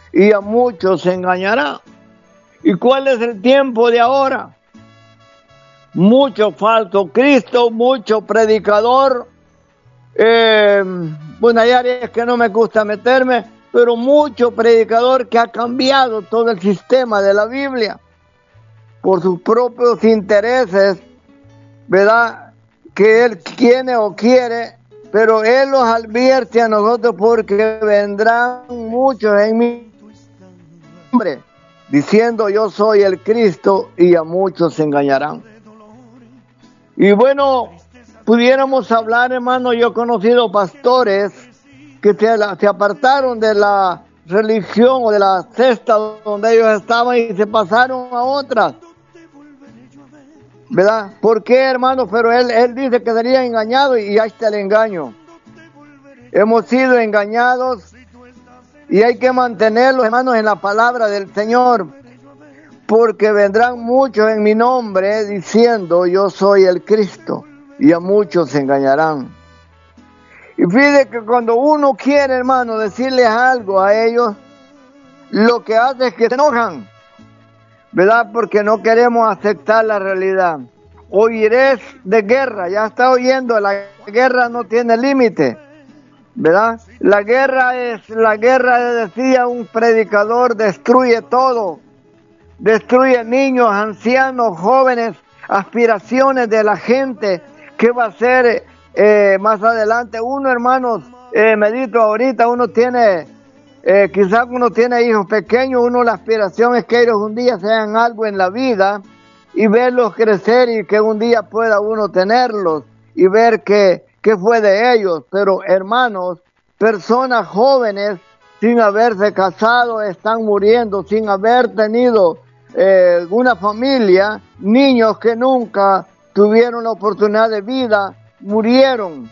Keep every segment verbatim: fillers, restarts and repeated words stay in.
y a muchos se engañará. ¿Y cuál es el tiempo de ahora? Mucho falso Cristo, mucho predicador. Eh, bueno, hay áreas que no me gusta meterme, pero mucho predicador que ha cambiado todo el sistema de la Biblia por sus propios intereses, ¿verdad? Que él tiene o quiere, pero él los advierte a nosotros porque vendrán muchos en mi nombre, diciendo yo soy el Cristo, y a muchos se engañarán. Y bueno, pudiéramos hablar, hermano, yo he conocido pastores que se, se apartaron de la religión o de la cesta donde ellos estaban y se pasaron a otras, ¿verdad? ¿Por qué, hermano? Pero él, él dice que sería engañado, y ahí está el engaño. Hemos sido engañados y hay que mantenerlos, hermanos, en la palabra del Señor, porque vendrán muchos en mi nombre diciendo yo soy el Cristo, y a muchos se engañarán. Y fíjate que cuando uno quiere, hermano, decirles algo a ellos, lo que hace es que se enojan, ¿verdad? Porque no queremos aceptar la realidad. Oiréis de guerra, ya está oyendo, la guerra no tiene límite, ¿verdad? La guerra es, la guerra, decía un predicador, destruye todo. Destruye niños, ancianos, jóvenes, aspiraciones de la gente. ¿Qué va a hacer eh, más adelante? Uno, hermanos, eh, medito ahorita, uno tiene, eh, quizás uno tiene hijos pequeños, uno la aspiración es que ellos un día sean algo en la vida y verlos crecer y que un día pueda uno tenerlos y ver qué, qué fue de ellos. Pero, hermanos, personas jóvenes sin haberse casado están muriendo, sin haber tenido Eh, una familia, niños que nunca tuvieron la oportunidad de vida, murieron.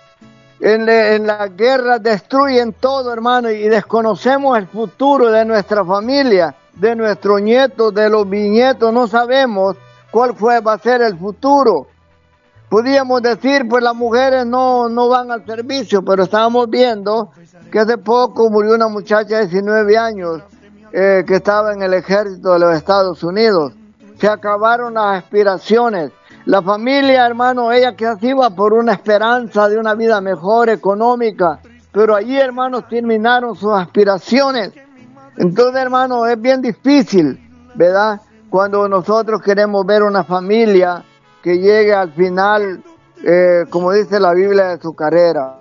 En, le, en la guerra destruyen todo, hermano, y desconocemos el futuro de nuestra familia, de nuestros nietos, de los bisnietos. No sabemos cuál fue, va a ser el futuro. Podríamos decir, pues las mujeres no, no van al servicio, pero estábamos viendo que hace poco murió una muchacha de diecinueve años, Eh, que estaba en el ejército de los Estados Unidos. Se acabaron las aspiraciones. La familia, hermano, ella que así iba por una esperanza de una vida mejor, económica, pero allí, hermanos, terminaron sus aspiraciones. Entonces, hermano, es bien difícil, ¿verdad? Cuando nosotros queremos ver una familia que llegue al final, eh, como dice la Biblia, de su carrera.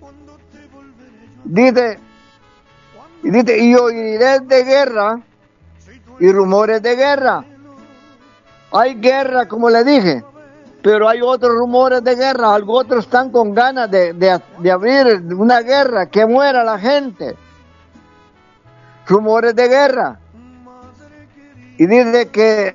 Dice... Y dice, y oiré de guerra y rumores de guerra. Hay guerra, como le dije, pero hay otros rumores de guerra. Algunos otros están con ganas de, de, de abrir una guerra, que muera la gente. Rumores de guerra. Y dice que,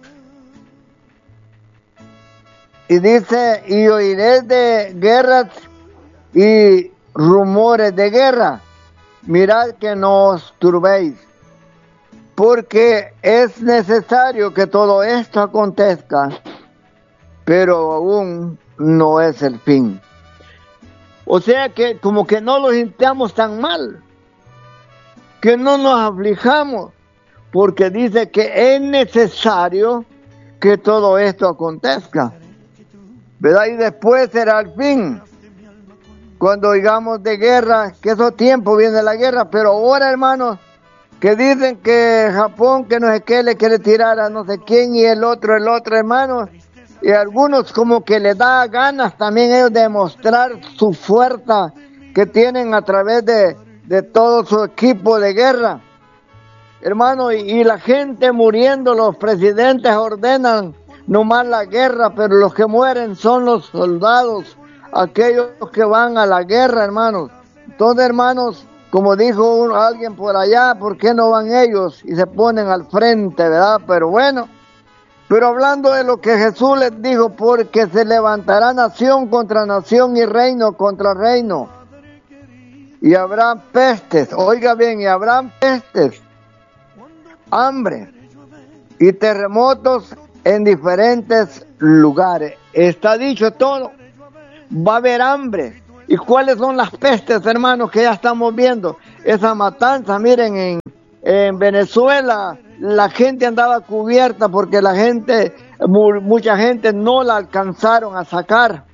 y dice, y oiré de guerras y rumores de guerra. Mirad que no os turbéis, porque es necesario que todo esto acontezca, pero aún no es el fin. O sea que como que no lo sintamos tan mal, que no nos aflijamos, porque dice que es necesario que todo esto acontezca, ¿verdad? Y después será el fin. Cuando oigamos de guerra, que esos tiempos viene la guerra, pero ahora, hermanos, que dicen que Japón, que no sé qué, le quiere tirar a no sé quién, y el otro, el otro, hermanos, y algunos como que les da ganas también ellos de mostrar su fuerza que tienen a través de, de todo su equipo de guerra, hermano, y, y la gente muriendo, los presidentes ordenan nomás la guerra, pero los que mueren son los soldados, aquellos que van a la guerra, hermanos. Entonces, hermanos, como dijo un, alguien por allá, ¿por qué no van ellos y se ponen al frente, verdad? Pero bueno, pero hablando de lo que Jesús les dijo, porque se levantará nación contra nación y reino contra reino, y habrá pestes, oiga bien, y habrá pestes, hambre y terremotos en diferentes lugares. Está dicho todo. Va a haber hambre. ¿Y cuáles son las pestes, hermanos, que ya estamos viendo? Esa matanza, miren, en, en Venezuela la gente andaba cubierta porque la gente, mucha gente no la alcanzaron a sacar.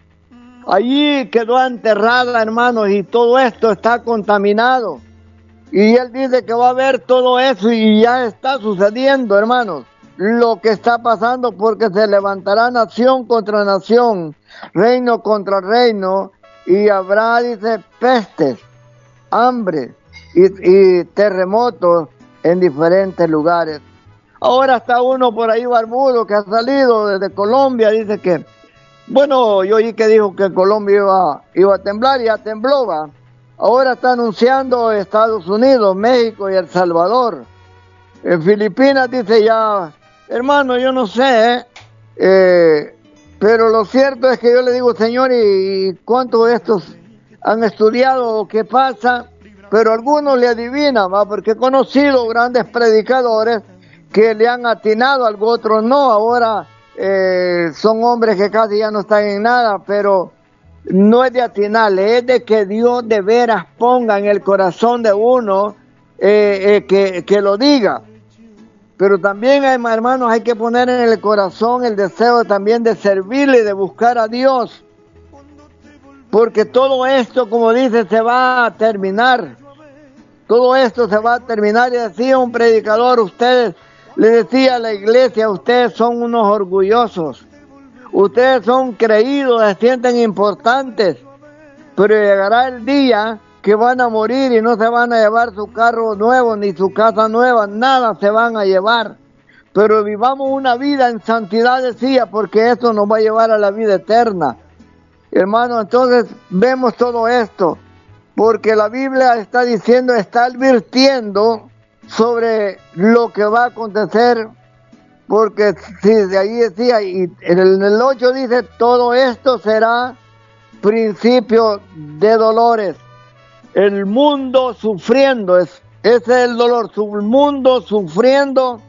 Allí quedó enterrada, hermanos, y todo esto está contaminado. Y él dice que va a haber todo eso y ya está sucediendo, hermanos, lo que está pasando, porque se levantará nación contra nación, reino contra reino, y habrá, dice, pestes, hambre y, y terremotos en diferentes lugares. Ahora está uno por ahí barbudo que ha salido desde Colombia, dice que, bueno, yo oí que dijo que Colombia iba, iba a temblar y ya tembló, va. Ahora está anunciando Estados Unidos, México y El Salvador. En Filipinas dice ya, hermano, yo no sé, eh, pero lo cierto es que yo le digo, Señor, ¿y cuántos de estos han estudiado qué pasa? Pero algunos le adivinan, ¿va? Porque he conocido grandes predicadores que le han atinado, algo otros no. Ahora eh, son hombres que casi ya no están en nada, pero no es de atinarle, es de que Dios de veras ponga en el corazón de uno eh, eh, que, que lo diga. Pero también, hermanos, hay que poner en el corazón el deseo también de servirle y de buscar a Dios. Porque todo esto, como dice, se va a terminar. Todo esto se va a terminar. Y decía un predicador, ustedes, le decía a la iglesia, ustedes son unos orgullosos. Ustedes son creídos, se sienten importantes, pero llegará el día que van a morir y no se van a llevar su carro nuevo ni su casa nueva, nada se van a llevar. Pero vivamos una vida en santidad, decía, porque eso nos va a llevar a la vida eterna. Hermano, entonces vemos todo esto, porque la Biblia está diciendo, está advirtiendo sobre lo que va a acontecer. Porque si de ahí decía, y en el ocho dice, todo esto será principio de dolores. El mundo sufriendo, es, ese es el dolor, el mundo sufriendo.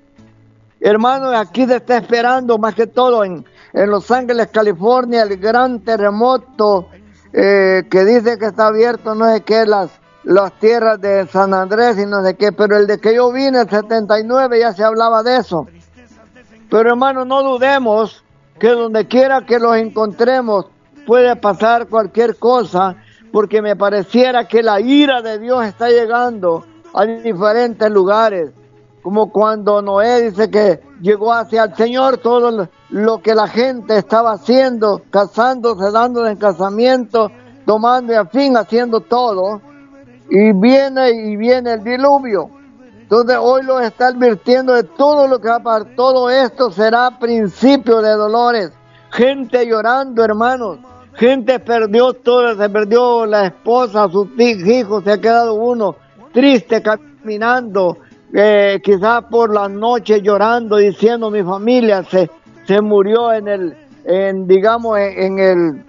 Hermanos, aquí se está esperando más que todo en, en Los Ángeles, California, el gran terremoto eh, que dice que está abierto, no sé qué, las, las tierras de San Andrés y no sé qué, pero el de que yo vine, el setenta y nueve, ya se hablaba de eso. Pero hermanos, no dudemos que donde quiera que los encontremos puede pasar cualquier cosa, porque me pareciera que la ira de Dios está llegando a diferentes lugares, como cuando Noé dice que llegó hacia el Señor, todo lo, lo que la gente estaba haciendo, casándose, dándole en casamiento, tomando y a fin haciendo todo, y viene y viene el diluvio. Entonces hoy lo está advirtiendo de todo lo que va a pasar. Todo esto será principio de dolores. Gente llorando, hermanos. Gente perdió todo, se perdió la esposa, sus hijos, se ha quedado uno triste caminando, eh, quizás por la noche llorando, diciendo mi familia se, se murió en el, en, digamos, en, en el,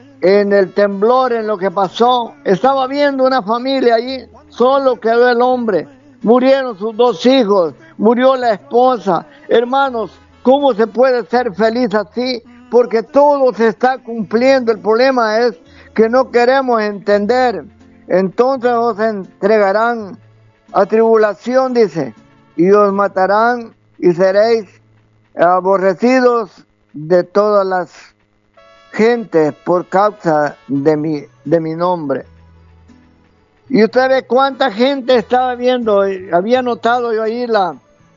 en el temblor, en lo que pasó. Estaba viendo una familia allí, solo quedó el hombre. Murieron sus dos hijos, murió la esposa. Hermanos, ¿cómo se puede ser feliz así? Porque todo se está cumpliendo. El problema es que no queremos entender. Entonces os entregarán a tribulación, dice, y os matarán y seréis aborrecidos de todas las gentes por causa de mi, de mi nombre. Y usted ve cuánta gente estaba viendo, había notado yo ahí la,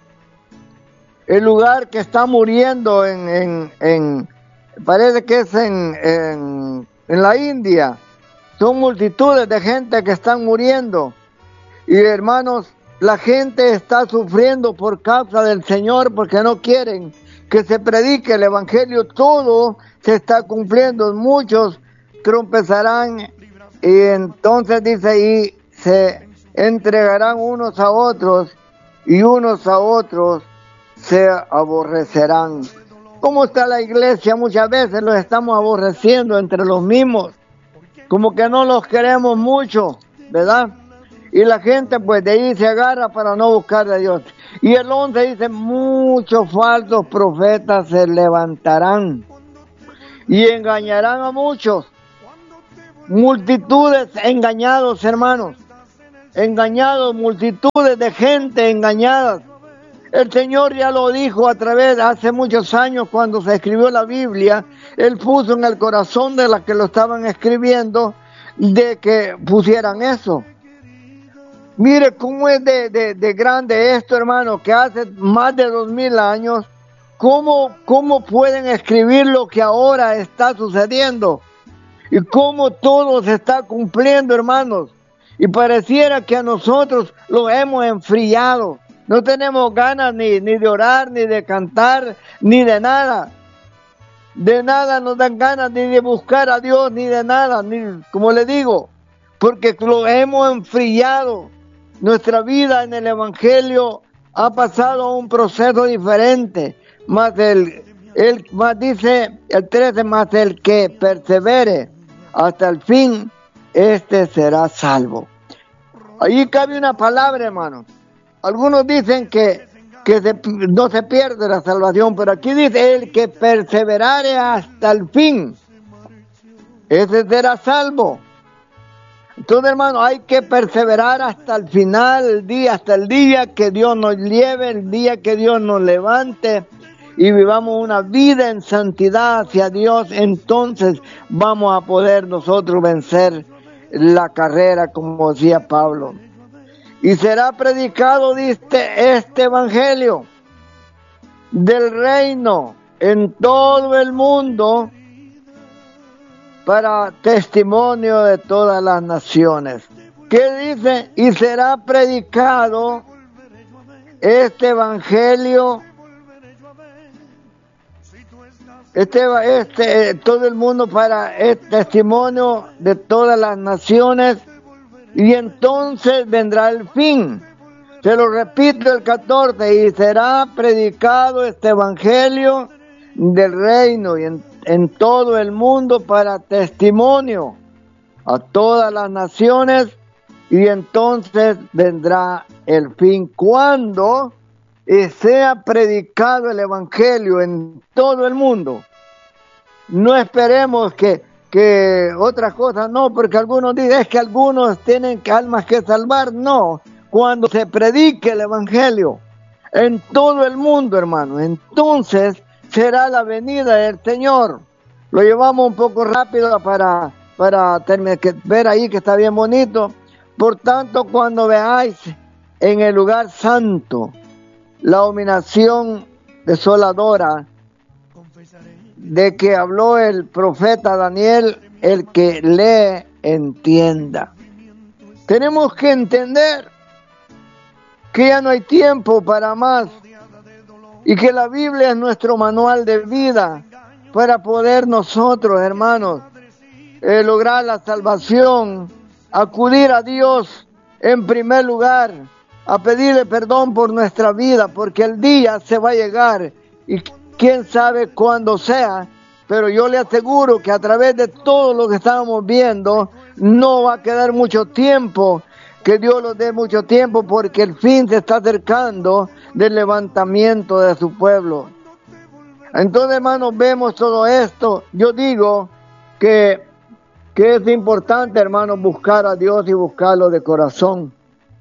el lugar que está muriendo en, en, en parece que es en, en, en la India. Son multitudes de gente que están muriendo. Y hermanos, la gente está sufriendo por causa del Señor porque no quieren que se predique el Evangelio. Todo se está cumpliendo. Muchos trompezarán. Y entonces dice, y se entregarán unos a otros, y unos a otros se aborrecerán. ¿Cómo está la iglesia? Muchas veces los estamos aborreciendo entre los mismos, como que no los queremos mucho, ¿verdad? Y la gente pues de ahí se agarra para no buscar a Dios. Y el once dice, muchos falsos profetas se levantarán y engañarán a muchos. Multitudes engañados, hermanos. engañados, multitudes de gente engañadas. El Señor ya lo dijo a través de hace muchos años cuando se escribió la Biblia. Él puso en el corazón de las que lo estaban escribiendo de que pusieran eso. Mire cómo es de, de, de grande esto, hermano, que hace más de dos mil años, cómo, cómo pueden escribir lo que ahora está sucediendo y cómo todo se está cumpliendo, hermanos. Y pareciera que a nosotros lo hemos enfriado. No tenemos ganas ni, ni de orar, ni de cantar, ni de nada. De nada nos dan ganas ni de buscar a Dios, ni de nada, ni, como le digo, porque lo hemos enfriado. Nuestra vida en el Evangelio ha pasado a un proceso diferente. Más el, el más dice el trece, más el que persevere hasta el fin, este será salvo. Allí cabe una palabra, hermano. Algunos dicen que, que se, no se pierde la salvación, pero aquí dice el que perseverare hasta el fin, ese será salvo. Entonces, hermano, hay que perseverar hasta el final, el día, hasta el día que Dios nos lleve, el día que Dios nos levante y vivamos una vida en santidad hacia Dios. Entonces vamos a poder nosotros vencer la carrera, como decía Pablo. Y será predicado, dice, este evangelio del reino en todo el mundo para testimonio de todas las naciones. ¿Qué dice? Y será predicado este evangelio, este, este, todo el mundo para el testimonio de todas las naciones, y entonces vendrá el fin. Se lo repito el catorce, y será predicado este evangelio del reino y en, en todo el mundo para testimonio a todas las naciones, y entonces vendrá el fin. Cuando sea predicado el evangelio en todo el mundo, no esperemos que que otras cosas, no, porque algunos dicen es que algunos tienen almas que salvar. No, cuando se predique el evangelio en todo el mundo, hermano, entonces será la venida del Señor. Lo llevamos un poco rápido para, para terminar, que, ver ahí que está bien bonito. Por tanto, cuando veáis en el lugar santo la abominación desoladora de que habló el profeta Daniel, el que lee entienda. Tenemos que entender que ya no hay tiempo para más y que la Biblia es nuestro manual de vida para poder nosotros, hermanos, eh, lograr la salvación, acudir a Dios en primer lugar, a pedirle perdón por nuestra vida, porque el día se va a llegar y quién sabe cuándo sea, pero yo le aseguro que a través de todo lo que estamos viendo, no va a quedar mucho tiempo, que Dios nos dé mucho tiempo, porque el fin se está acercando del levantamiento de su pueblo. Entonces, hermanos, vemos todo esto. Yo digo que, que es importante, hermanos, buscar a Dios y buscarlo de corazón.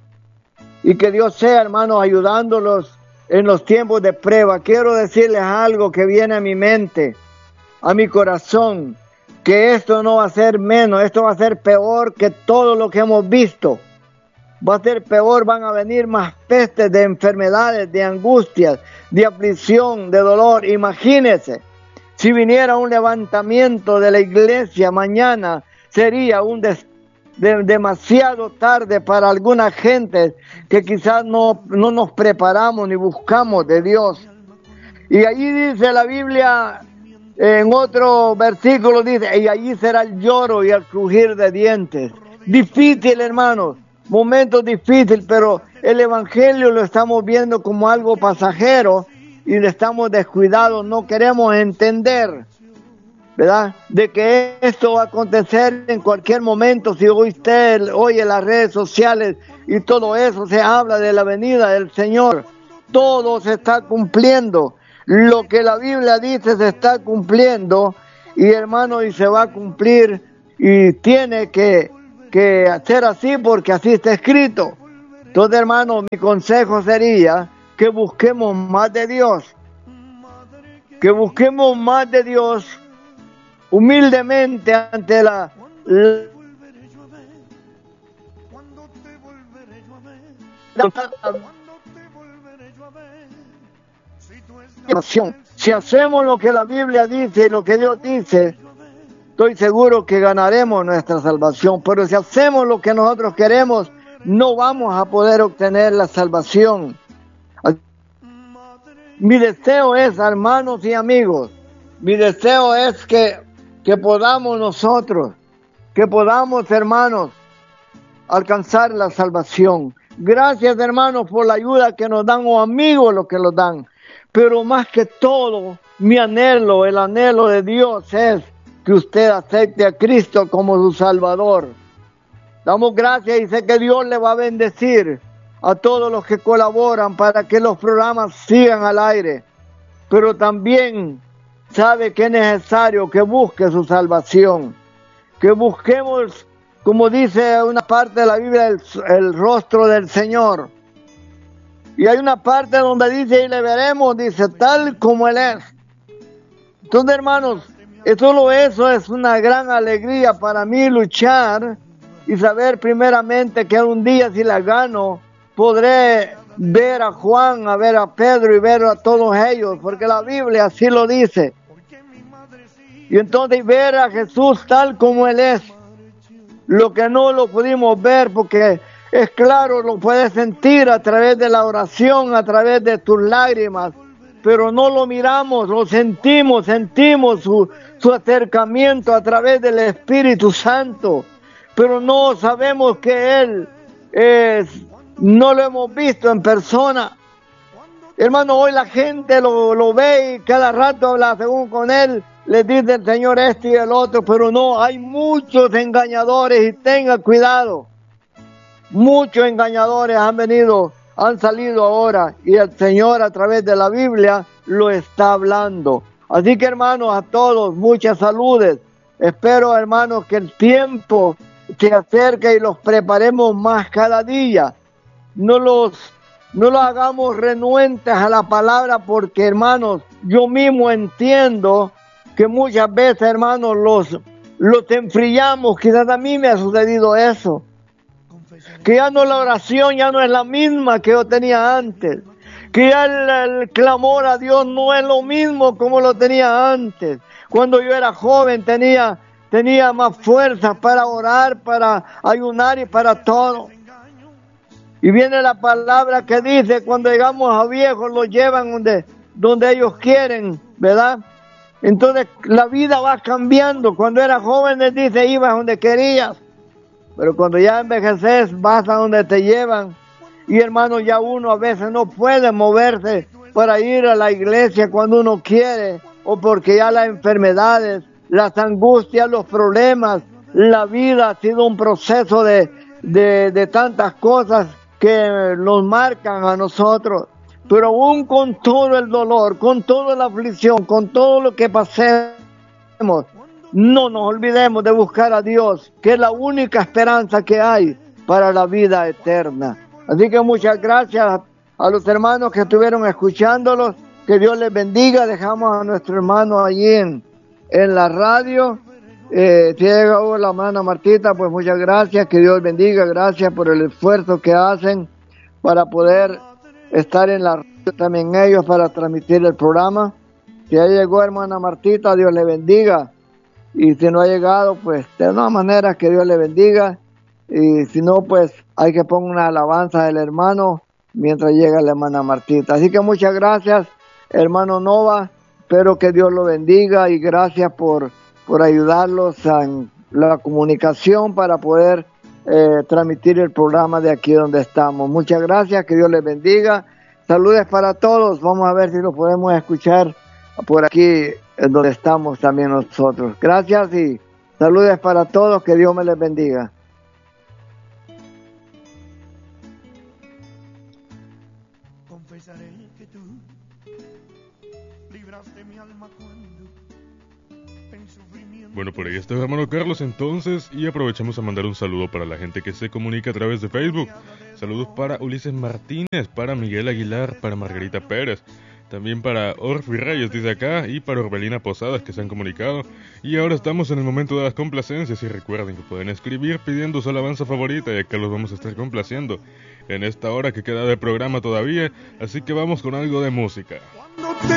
Y que Dios sea, hermanos, ayudándolos en los tiempos de prueba. Quiero decirles algo que viene a mi mente, a mi corazón, que esto no va a ser menos, esto va a ser peor que todo lo que hemos visto. Va a ser peor, van a venir más pestes de enfermedades, de angustias, de aflicción, de dolor. Imagínense, si viniera un levantamiento de la iglesia mañana, sería un des De, demasiado tarde para alguna gente que quizás no, no nos preparamos ni buscamos de Dios. Y allí dice la Biblia, en otro versículo dice, y allí será el lloro y el crujir de dientes. Difícil, hermanos, momentos difíciles, pero el evangelio lo estamos viendo como algo pasajero y le estamos descuidados, no queremos entender, ¿verdad?, de que esto va a acontecer en cualquier momento. Si hoy usted oye las redes sociales y todo eso, se habla de la venida del Señor. Todo se está cumpliendo. Lo que la Biblia dice se está cumpliendo. Y hermano, y se va a cumplir. Y tiene que, que hacer así porque así está escrito. Entonces, hermano, mi consejo sería que busquemos más de Dios, que busquemos más de Dios humildemente ante la, la, la si hacemos lo que la Biblia dice y lo que Dios dice, estoy seguro que ganaremos nuestra salvación. Pero si hacemos lo que nosotros queremos, no vamos a poder obtener la salvación. Mi deseo es, hermanos y amigos, mi deseo es que, que podamos nosotros, que podamos, hermanos, alcanzar la salvación. Gracias, hermanos, por la ayuda que nos dan, o amigos los que los dan. Pero más que todo, mi anhelo, el anhelo de Dios es que usted acepte a Cristo como su Salvador. Damos gracias y sé que Dios le va a bendecir a todos los que colaboran para que los programas sigan al aire. Pero también sabe que es necesario que busque su salvación, que busquemos, como dice una parte de la Biblia, el, el rostro del Señor. Y hay una parte donde dice, y le veremos, dice, tal como Él es. Entonces, hermanos, solo eso es una gran alegría para mí, luchar y saber primeramente que un día, si la gano, podré ver a Juan, a ver a Pedro y ver a todos ellos, porque la Biblia así lo dice. Y entonces ver a Jesús tal como Él es, lo que no lo pudimos ver, porque es claro, lo puedes sentir a través de la oración, a través de tus lágrimas, pero no lo miramos, lo sentimos, sentimos su, su acercamiento a través del Espíritu Santo, pero no sabemos que Él es, no lo hemos visto en persona. Hermano, hoy la gente lo, lo ve y cada rato habla según con Él, les dice el Señor este y el otro, pero no, hay muchos engañadores y tenga cuidado. Muchos engañadores han venido, han salido ahora y el Señor a través de la Biblia lo está hablando. Así que, hermanos, a todos, muchas saludes. Espero, hermanos, que el tiempo se acerque y los preparemos más cada día. No los, no los hagamos renuentes a la palabra porque, hermanos, yo mismo entiendo que muchas veces, hermanos, los, los enfriamos. Quizás a mí me ha sucedido eso. Que ya no la oración ya no es la misma que yo tenía antes, que ya el, el clamor a Dios no es lo mismo como lo tenía antes. Cuando yo era joven tenía, tenía más fuerza para orar, para ayunar y para todo. Y viene la palabra que dice, cuando llegamos a viejos los llevan donde, donde ellos quieren, ¿verdad? Entonces la vida va cambiando. Cuando eras joven les dice, ibas donde querías. Pero cuando ya envejeces, vas a donde te llevan. Y hermano, ya uno a veces no puede moverse para ir a la iglesia cuando uno quiere. O porque ya las enfermedades, las angustias, los problemas, la vida ha sido un proceso de, de, de tantas cosas que nos marcan a nosotros. Pero aún con todo el dolor, con toda la aflicción, con todo lo que pasemos, no nos olvidemos de buscar a Dios, que es la única esperanza que hay para la vida eterna. Así que muchas gracias a los hermanos que estuvieron escuchándolos. Que Dios les bendiga. Dejamos a nuestro hermano allí en, en la radio. Eh, si llegó la hermana Martita, pues muchas gracias. Que Dios bendiga. Gracias por el esfuerzo que hacen para poder estar en la radio también ellos para transmitir el programa. Si ya llegó hermana Martita, Dios le bendiga. Y si no ha llegado, pues de todas maneras que Dios le bendiga. Y si no, pues hay que poner una alabanza del hermano mientras llega la hermana Martita. Así que muchas gracias, hermano Nova. Espero que Dios lo bendiga y gracias por, por ayudarlos en la comunicación para poder eh, transmitir el programa de aquí donde estamos. Muchas gracias, que Dios les bendiga. Saludos para todos. Vamos a ver si lo podemos escuchar por aquí en donde estamos también nosotros. Gracias y saludos para todos, que Dios me les bendiga. Confesaré que tú libraste mi alma cuando Bueno, por ahí está el hermano Carlos entonces, y aprovechamos a mandar un saludo para la gente que se comunica a través de Facebook. Saludos para Ulises Martínez, para Miguel Aguilar, para Margarita Pérez, también para Orfi Reyes dice acá, y para Orbelina Posadas, que se han comunicado. Y ahora estamos en el momento de las complacencias, y recuerden que pueden escribir pidiendo su alabanza favorita, y acá los vamos a estar complaciendo en esta hora que queda de programa todavía, así que vamos con algo de música. Cuando te